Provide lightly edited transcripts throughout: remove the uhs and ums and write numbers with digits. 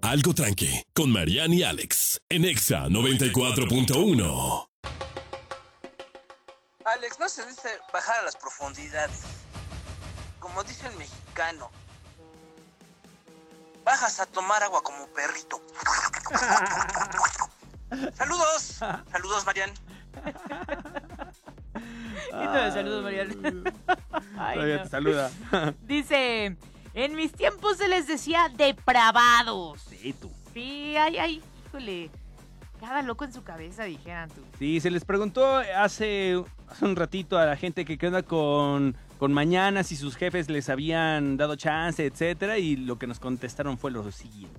Algo Tranqui, con Marian y Alex, en Exa 94.1. Alex, no se dice bajar a las profundidades. Como dice el mexicano, bajas a tomar agua como perrito. Saludos, Marian. Saludos, Marian. Ay, Todavía no. te saluda. Dice, en mis tiempos se les decía depravados. Sí, tú. Sí, ay, híjole. Cada loco en su cabeza, dijeran tú. Sí, se les preguntó hace un ratito a la gente que qué onda con mañana, si sus jefes les habían dado chance, etcétera, y lo que nos contestaron fue lo siguiente.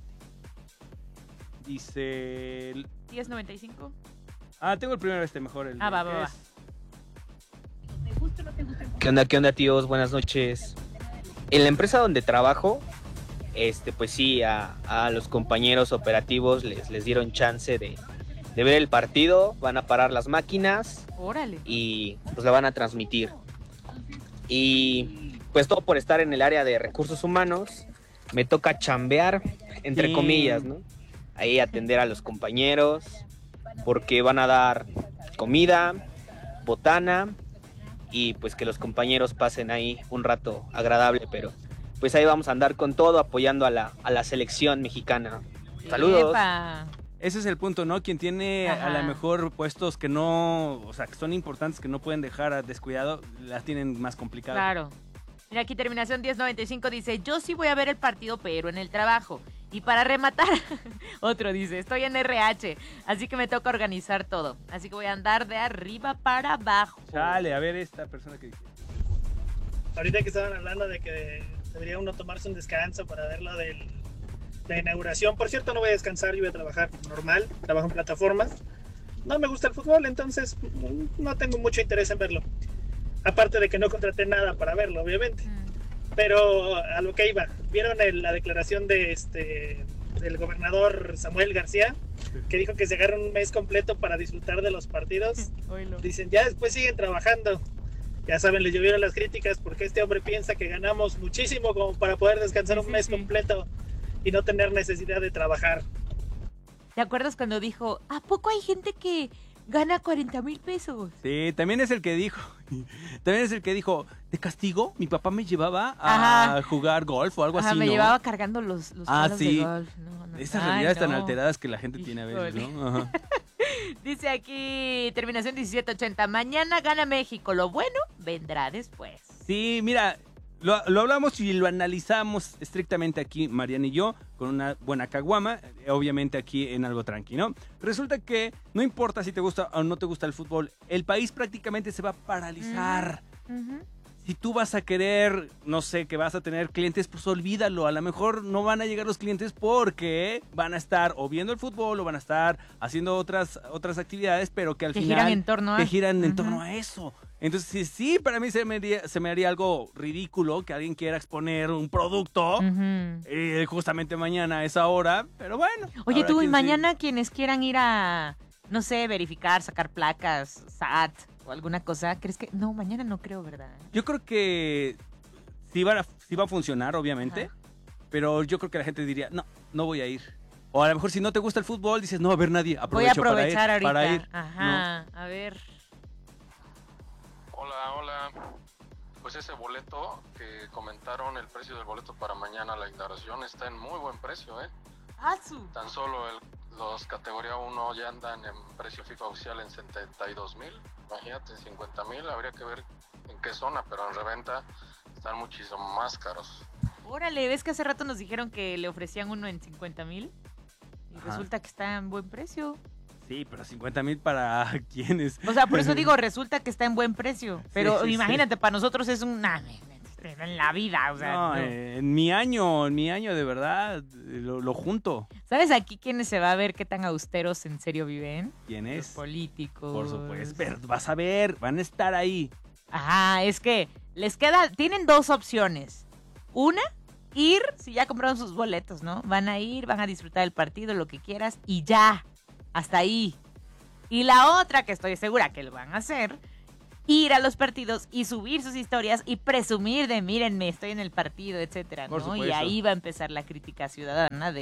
Dice... 10.95. Tengo el primero mejor. Va. ¿Qué onda, tíos? Buenas noches. En la empresa donde trabajo, pues sí, a los compañeros operativos les dieron chance de ver el partido, van a parar las máquinas. Órale. Y pues la van a transmitir. Y pues todo por estar en el área de recursos humanos, me toca chambear, entre comillas, ¿no? Ahí atender a los compañeros, porque van a dar comida, botana, y pues que los compañeros pasen ahí un rato agradable, pero pues ahí vamos a andar con todo apoyando a la selección mexicana. Saludos. Epa. Ese es el punto, ¿no? Quien tiene a lo mejor puestos que no, o sea, que son importantes, que no pueden dejar a descuidado, las tienen más complicadas. Claro. Mira, aquí terminación 10.95 dice, yo sí voy a ver el partido, pero en el trabajo. Y para rematar, otro dice, estoy en RH, así que me toca organizar todo. Así que voy a andar de arriba para abajo. Chale, a ver esta persona que dice. Ahorita que estaban hablando de que debería uno tomarse un descanso para ver lo de la inauguración. Por cierto, no voy a descansar, yo voy a trabajar normal, trabajo en plataformas. No me gusta el fútbol, entonces no tengo mucho interés en verlo. Aparte de que no contraté nada para verlo, obviamente. Pero a lo que iba, ¿vieron la declaración del gobernador Samuel García? Que dijo que se agarran un mes completo para disfrutar de los partidos. Dicen, ya después siguen trabajando. Ya saben, le llovieron las críticas porque este hombre piensa que ganamos muchísimo como para poder descansar un mes completo y no tener necesidad de trabajar. ¿Te acuerdas cuando dijo, ¿a poco hay gente que gana 40,000 pesos? Sí, también es el que dijo, de castigo, mi papá me llevaba a jugar golf o algo así, me ¿no? llevaba cargando los palos sí. de golf. No. Esas realidades tan alteradas que la gente tiene a veces, ¿no? Ajá. Dice aquí, terminación 1780, mañana gana México, lo bueno vendrá después. Sí, mira, lo hablamos y lo analizamos estrictamente aquí, Mariana y yo, con una buena caguama, obviamente aquí en Algo Tranqui, ¿no? Resulta que no importa si te gusta o no te gusta el fútbol, el país prácticamente se va a paralizar. Si tú vas a querer, no sé, que vas a tener clientes, pues olvídalo. A lo mejor no van a llegar los clientes porque van a estar o viendo el fútbol o van a estar haciendo otras actividades, pero que al final giran en torno a eso. Entonces, sí, para mí se me haría algo ridículo que alguien quiera exponer un producto justamente mañana a esa hora, pero bueno. Oye, tú, y mañana quienes quieran ir a, no sé, verificar, sacar placas, SAT o alguna cosa, ¿crees que? No, mañana no creo, ¿verdad? Yo creo que sí va a funcionar, obviamente, pero yo creo que la gente diría, no voy a ir. O a lo mejor si no te gusta el fútbol, dices, no va a haber nadie, voy a aprovechar ahorita. Para ir. Ajá, no. A ver. Hola. Pues ese boleto que comentaron, el precio del boleto para mañana, la inauguración, está en muy buen precio, ¿eh? Tan solo los categoría 1 ya andan en precio FIFA oficial en 72,000. Imagínate, en 50,000. Habría que ver en qué zona, pero en reventa están muchísimo más caros. Órale, ¿ves que hace rato nos dijeron que le ofrecían uno en 50,000? Y resulta que está en buen precio. Sí, pero 50,000 para quiénes. O sea, por eso digo, resulta que está en buen precio. Pero imagínate, para nosotros es en la vida, o sea. No, en mi año de verdad, lo junto. ¿Sabes aquí quiénes se va a ver qué tan austeros en serio viven? ¿Quién es? Los políticos. Por supuesto, pero vas a ver, van a estar ahí. Ajá, es que tienen dos opciones. Una, ir, si ya compraron sus boletos, ¿no? Van a ir, van a disfrutar del partido, lo que quieras, y ya, hasta ahí. Y la otra, que estoy segura que lo van a hacer, ir a los partidos y subir sus historias y presumir de, mírenme, estoy en el partido, etcétera, ¿no? Y ahí va a empezar la crítica ciudadana de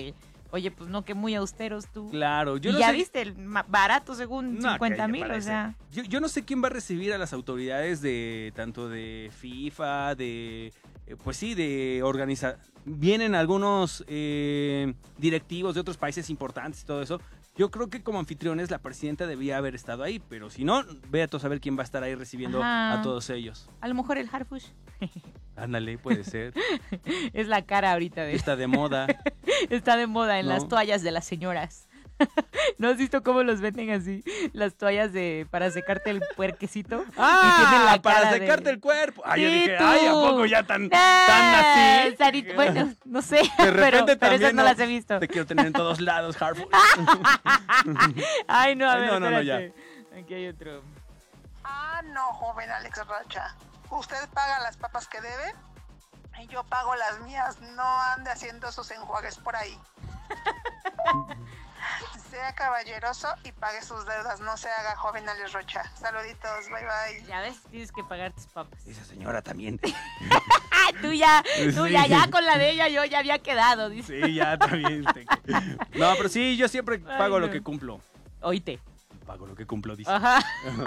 Oye, pues no, que muy austeros tú. Claro, yo y no ya sé... viste, el barato según No, 50,000, que o sea. Yo no sé quién va a recibir a las autoridades de tanto de FIFA, de pues sí, de organizar. Vienen algunos directivos de otros países importantes y todo eso. Yo creo que como anfitriones la presidenta debía haber estado ahí, pero si no, ve a todos a ver quién va a estar ahí recibiendo Ajá. a todos ellos. A lo mejor el Harfush. Ándale, puede ser. Es la cara ahorita de... Está de moda. Está de moda en ¿No? las toallas de las señoras. ¿No has visto cómo los venden así? Las toallas para secarte el puerquecito. Y tienen la para cara secarte el cuerpo. Ay, yo Sí, dije, tú. ay, ¿a poco ya tan así? Sarita, bueno, no sé, De repente pero esas también no las he visto. Te quiero tener en todos lados, Harfush. Ay, no, a Ay, ver, no, espérate. Aquí hay otro. No, joven Alex Rocha. Usted paga las papas que debe y yo pago las mías. No ande haciendo esos enjuagues por ahí. Sea caballeroso y pague sus deudas. No se haga joven Alex Rocha. Saluditos, bye bye. Ya ves, tienes que pagar tus papas. Esa señora también. Tú ya, Sí. ya con la de ella yo ya había quedado, dice. Sí, ya también. No, pero sí, yo siempre pago Ay, lo no. que cumplo. Oíte. Pago lo que cumplo, dice. Ajá.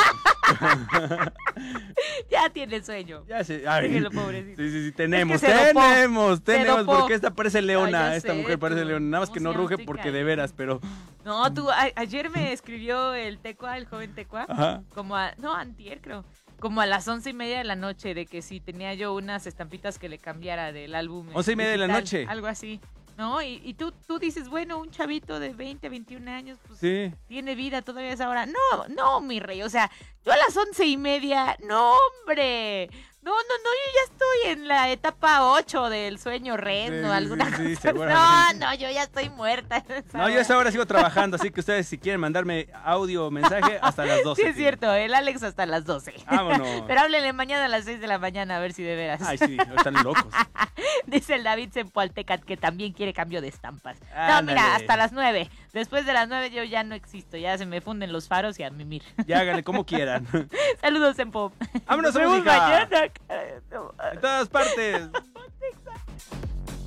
Ya tiene sueño. Ya sé. Ay, Déjelo, pobrecito. Sí, tenemos, se dopó. Se dopó. porque esta parece leona, ya esta sé, mujer parece tú. leona, nada más que ¿Cómo no se llama ruge este porque cabrón? de veras, pero... No, tú, ayer me escribió el Tecua, el joven Tecua, Ajá. antier creo, como a las 11:30 de la noche, de que si tenía yo unas estampitas que le cambiara del álbum. 11:30 de la digital, noche. Algo así, ¿no? Y tú dices, bueno, un chavito de 20, 21 años, pues Sí. tiene vida, todavía es ahora. No, mi rey, o sea, yo a las 11:30, no, hombre. No, yo ya estoy en la etapa 8 del sueño REM o Sí, alguna sí, cosa. sí, seguramente. No, yo ya estoy muerta. No, yo a esa hora sigo trabajando, así que ustedes si quieren mandarme audio o mensaje, hasta las 12. Sí, es cierto, el Alex hasta las 12. Vámonos. Pero háblenle mañana a las 6 de la mañana a ver si de veras. Ay, sí, están locos. Dice el David Zempoaltecat que también quiere cambio de estampas. No, Ándale. mira, hasta las 9. Después de las 9 yo ya no existo, ya se me funden los faros y a mimir. Ya háganle como quieran. Saludos, Zempo. Vámonos, Nos vemos música. mañana. Caray, no. En todas partes.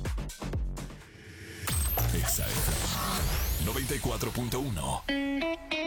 Exa FM 94.1.